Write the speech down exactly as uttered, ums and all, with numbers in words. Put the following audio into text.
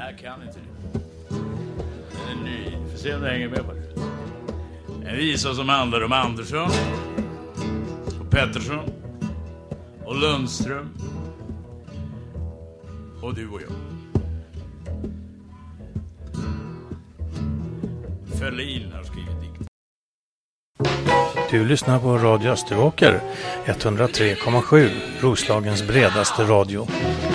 Nej, jag kan inte det. Den är ny. Får se om du hänger med på det. En visa som handlar om Andersson och Pettersson och Lundström och du och jag. Ferlin har skrivit dikt. Du lyssnar på Radio Österåker, etthundratre komma sju, Roslagens bredaste radio.